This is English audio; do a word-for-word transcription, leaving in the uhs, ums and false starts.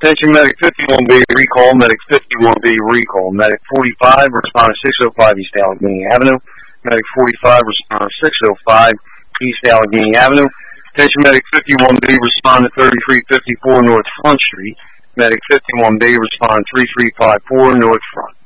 Attention Medic fifty-one B, recall. Medic fifty-one B, recall. Medic forty-five, respond to six oh five East Allegheny Avenue. Medic forty-five, respond to six oh five East Allegheny Avenue. Attention Medic fifty-one B, respond to thirty-three fifty-four North Front Street. Medic fifty-one B, respond three three five four North Front.